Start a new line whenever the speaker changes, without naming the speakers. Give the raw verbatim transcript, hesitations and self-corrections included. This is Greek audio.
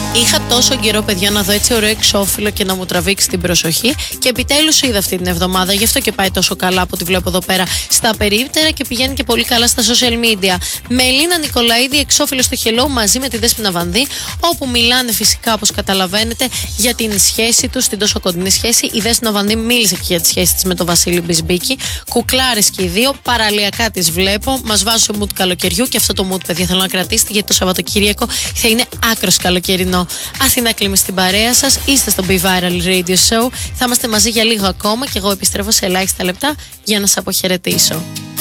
Είχα τόσο καιρό, παιδιά, να δω έτσι ωραίο εξώφυλλο και να μου τραβήξει την προσοχή. Και επιτέλους είδα αυτή την εβδομάδα. Γι' αυτό και πάει τόσο καλά που τη βλέπω εδώ πέρα στα περίπτερα και πηγαίνει και πολύ καλά στα social media. Μελίνα Νικολαίδη, εξώφυλλο στο Hello μαζί με τη Δέσποινα Βανδύ, όπου μιλάνε φυσικά, όπως καταλαβαίνετε, για την σχέση τους, την τόσο κοντινή σχέση. Η Δέσποινα Βανδύ μίλησε και για τη σχέση της με τον Βασίλη Μπισμπίκη. Κουκλάρες και οι δύο, παραλιακά τις βλέπω. Μας βάζουν σε mood καλοκαιριού και αυτό το mood, παιδιά, θέλω να κρατήσετε γιατί το Σαββατοκύριακο θα είναι άκρος καλοκαιρινό. Αθηνά Κλίμη στην παρέα σας, είστε στο Be Viral Radio Show. Θα είμαστε μαζί για λίγο ακόμα και εγώ επιστρέφω σε ελάχιστα λεπτά για να σας αποχαιρετήσω.